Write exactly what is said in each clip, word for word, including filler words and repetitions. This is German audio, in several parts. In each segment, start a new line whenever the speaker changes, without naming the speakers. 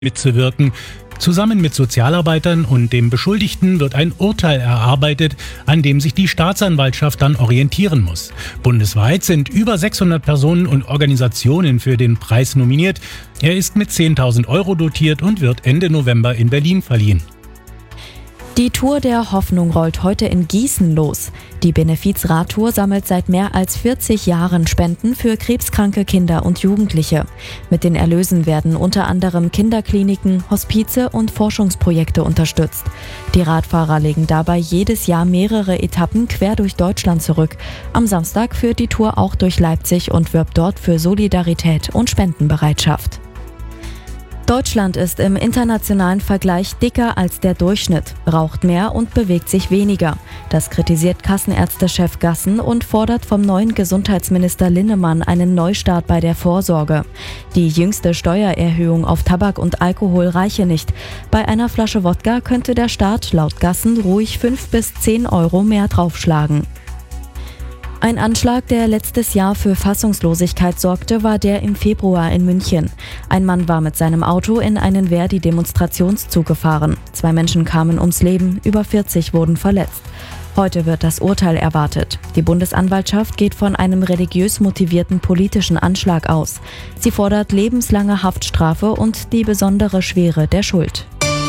mitzuwirken. Zusammen mit Sozialarbeitern und dem Beschuldigten wird ein Urteil erarbeitet, an dem sich die Staatsanwaltschaft dann orientieren muss. Bundesweit sind über sechshundert Personen und Organisationen für den Preis nominiert. Er ist mit zehntausend Euro dotiert und wird Ende November in Berlin verliehen.
Die Tour der Hoffnung rollt heute in Gießen los. Die Benefiz-Radtour sammelt seit mehr als vierzig Jahren Spenden für krebskranke Kinder und Jugendliche. Mit den Erlösen werden unter anderem Kinderkliniken, Hospize und Forschungsprojekte unterstützt. Die Radfahrer legen dabei jedes Jahr mehrere Etappen quer durch Deutschland zurück. Am Samstag führt die Tour auch durch Leipzig und wirbt dort für Solidarität und Spendenbereitschaft. Deutschland ist im internationalen Vergleich dicker als der Durchschnitt, raucht mehr und bewegt sich weniger. Das kritisiert Kassenärztechef Gassen und fordert vom neuen Gesundheitsminister Linnemann einen Neustart bei der Vorsorge. Die jüngste Steuererhöhung auf Tabak und Alkohol reiche nicht. Bei einer Flasche Wodka könnte der Staat laut Gassen ruhig fünf bis zehn Euro mehr draufschlagen. Ein Anschlag, der letztes Jahr für Fassungslosigkeit sorgte, war der im Februar in München. Ein Mann war mit seinem Auto in einen Verdi-Demonstrationszug gefahren. Zwei Menschen kamen ums Leben, über vierzig wurden verletzt. Heute wird das Urteil erwartet. Die Bundesanwaltschaft geht von einem religiös motivierten politischen Anschlag aus. Sie fordert lebenslange Haftstrafe und die besondere Schwere der Schuld.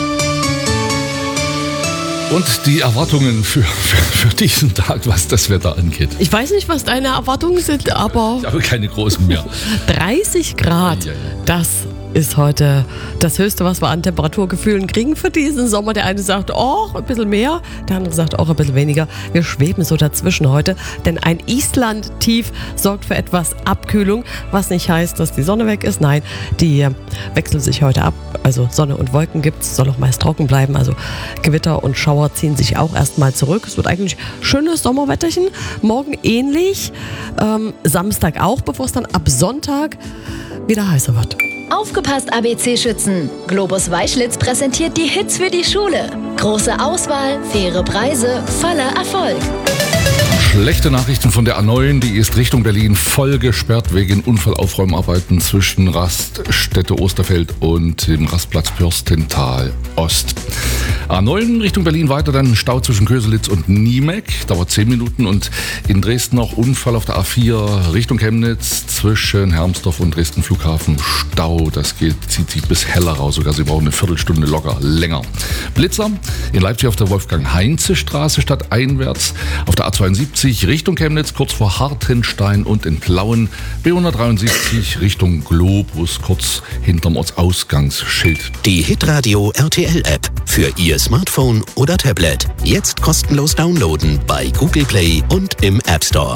Und die Erwartungen für, für, für diesen Tag, was das Wetter angeht.
Ich weiß nicht, was deine Erwartungen sind, aber...
Ich habe keine großen mehr.
dreißig Grad,
ja, ja.
Das ist heute das Höchste, was wir an Temperaturgefühlen kriegen für diesen Sommer. Der eine sagt, oh, ein bisschen mehr, der andere sagt auch ein bisschen weniger. Wir schweben so dazwischen heute, denn ein Island-Tief sorgt für etwas Abkühlung, was nicht heißt, dass die Sonne weg ist. Nein, die wechseln sich heute ab. Also Sonne und Wolken gibt es, soll auch meist trocken bleiben. Also Gewitter und Schauer ziehen sich auch erstmal zurück. Es wird eigentlich schönes Sommerwetterchen. Morgen ähnlich, ähm, Samstag auch, bevor es dann ab Sonntag wieder heißer wird.
Aufgepasst, A B C-Schützen! Globus Weißschlitz präsentiert die Hits für die Schule. Große Auswahl, faire Preise, voller Erfolg.
Schlechte Nachrichten von der A neun, die ist Richtung Berlin voll gesperrt wegen Unfallaufräumarbeiten zwischen Raststätte Osterfeld und dem Rastplatz Fürstenthal Ost. A neun Richtung Berlin weiter, dann Stau zwischen Köselitz und Niemek, dauert zehn Minuten, und in Dresden noch Unfall auf der A vier Richtung Chemnitz zwischen Hermsdorf und Dresden Flughafen. Stau, das geht, zieht sich bis Hellerau sogar, Sie brauchen eine Viertelstunde locker länger. Blitzer in Leipzig auf der Wolfgang-Heinze-Straße stadteinwärts, auf der A zweiundsiebzig Richtung Chemnitz kurz vor Hartenstein und in Plauen, B hundertdreiundsiebzig Richtung Globus kurz hinterm Ortsausgangsschild.
Die Hitradio R T L-App für Ihr Smartphone oder Tablet. Jetzt kostenlos downloaden bei Google Play und im App Store.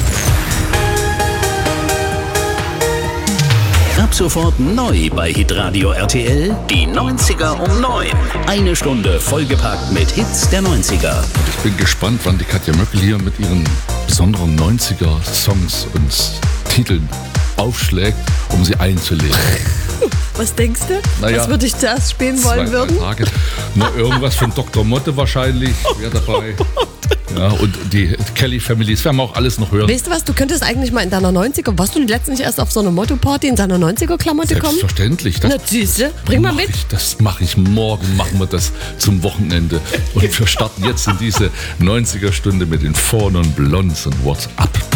Ab sofort neu bei Hitradio R T L, die neunziger um neun. Eine Stunde vollgepackt mit Hits der neunziger.
Ich bin gespannt, wann die Katja Möckel hier mit ihren besonderen neunziger-Songs und Titeln aufschlägt, um sie einzulegen.
Was denkst du?
Naja,
was würde ich zuerst spielen wollen
zwei,
würden?
Tage. Na, irgendwas von Doktor Motte wahrscheinlich wäre dabei. Ja, und die Kelly Family, das werden wir auch alles noch hören.
Weißt du was, du könntest eigentlich mal in deiner neunziger, warst du letztens erst auf so einer Motto-Party in seiner neunziger-Klamotte kommen?
Selbstverständlich. Das,
Na siehste, bring mal mit.
Ich, das mache ich morgen, machen wir das zum Wochenende. Und wir starten jetzt in diese neunziger-Stunde mit den Four Non Blondes und What's Up.